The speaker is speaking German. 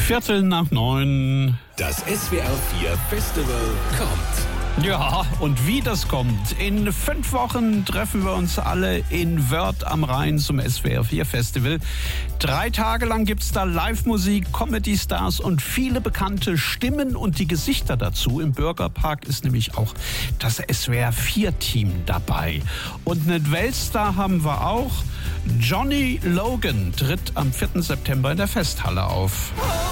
8:15. Das SWR 4 Festival kommt. Ja, und wie das kommt. In 5 Wochen treffen wir uns alle in Wörth am Rhein zum SWR 4 Festival. 3 Tage lang gibt's da Live-Musik, Comedy-Stars und viele bekannte Stimmen und die Gesichter dazu. Im Bürgerpark ist nämlich auch das SWR 4-Team dabei. Und einen Weltstar haben wir auch. Johnny Logan tritt am 4. September in der Festhalle auf.